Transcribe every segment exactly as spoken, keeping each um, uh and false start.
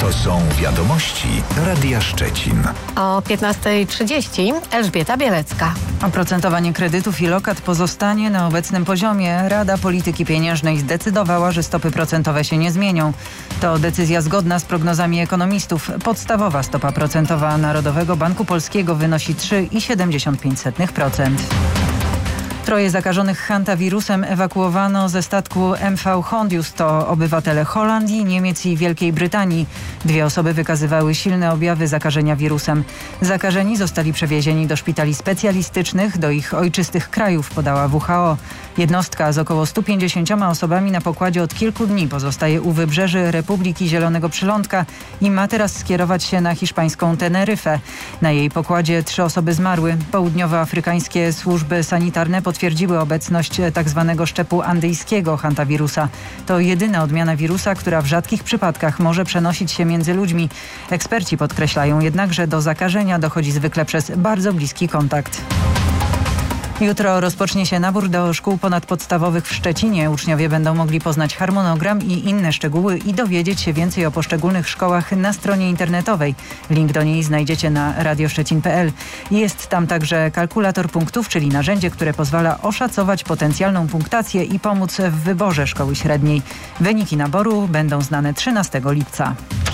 To są wiadomości Radia Szczecin. O piętnasta trzydzieści Elżbieta Bielecka. Oprocentowanie kredytów i lokat pozostanie na obecnym poziomie. Rada Polityki Pieniężnej zdecydowała, że stopy procentowe się nie zmienią. To decyzja zgodna z prognozami ekonomistów. Podstawowa stopa procentowa Narodowego Banku Polskiego wynosi trzy przecinek siedemdziesiąt pięć procent. Troje zakażonych hantawirusem ewakuowano ze statku M V Hondius. To obywatele Holandii, Niemiec i Wielkiej Brytanii. Dwie osoby wykazywały silne objawy zakażenia wirusem. Zakażeni zostali przewiezieni do szpitali specjalistycznych, do ich ojczystych krajów, podała W H O. Jednostka z około stu pięćdziesięcioma osobami na pokładzie od kilku dni pozostaje u wybrzeży Republiki Zielonego Przylądka i ma teraz skierować się na hiszpańską Teneryfę. Na jej pokładzie trzy osoby zmarły. Południowoafrykańskie służby sanitarne potwierdziły obecność tzw. szczepu andyjskiego hantawirusa. To jedyna odmiana wirusa, która w rzadkich przypadkach może przenosić się między ludźmi. Eksperci podkreślają jednak, że do zakażenia dochodzi zwykle przez bardzo bliski kontakt. Jutro rozpocznie się nabór do szkół ponadpodstawowych w Szczecinie. Uczniowie będą mogli poznać harmonogram i inne szczegóły i dowiedzieć się więcej o poszczególnych szkołach na stronie internetowej. Link do niej znajdziecie na radioszczecin kropka p l. Jest tam także kalkulator punktów, czyli narzędzie, które pozwala oszacować potencjalną punktację i pomóc w wyborze szkoły średniej. Wyniki naboru będą znane trzynastego lipca.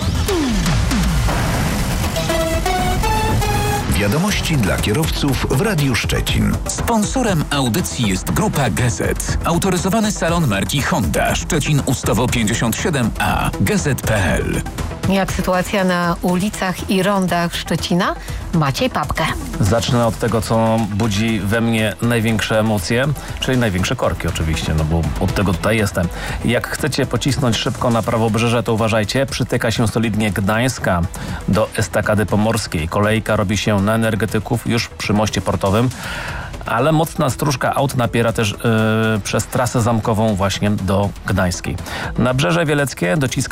Wiadomości dla kierowców w Radiu Szczecin. Sponsorem audycji jest Grupa Gazet. Autoryzowany salon marki Honda Szczecin Ustawo pięćdziesiąt siedem A. gazet kropka p l. Jak sytuacja na ulicach i rondach Szczecina? Maciej Papkę. Zacznę od tego, co budzi we mnie największe emocje, czyli największe korki oczywiście, no bo od tego tutaj jestem. Jak chcecie pocisnąć szybko na prawobrzeże, to uważajcie, przytyka się solidnie Gdańska do Estakady Pomorskiej. Kolejka robi się na energetyków już przy moście portowym, ale mocna stróżka aut napiera też yy, przez trasę zamkową właśnie do Gdańskiej. Nabrzeże Wieleckie dociska